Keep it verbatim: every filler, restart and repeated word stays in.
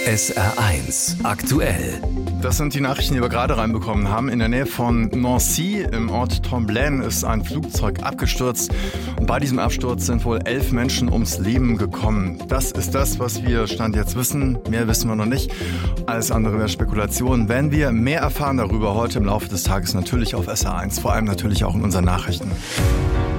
S R eins aktuell. Das sind die Nachrichten, die wir gerade reinbekommen haben. In der Nähe von Nancy im Ort Tomblaine ist ein Flugzeug abgestürzt. Und bei diesem Absturz sind wohl elf Menschen ums Leben gekommen. Das ist das, was wir Stand jetzt wissen. Mehr wissen wir noch nicht. Alles andere wäre Spekulation. Wenn wir mehr erfahren darüber, heute im Laufe des Tages natürlich auf S R eins. Vor allem natürlich auch in unseren Nachrichten.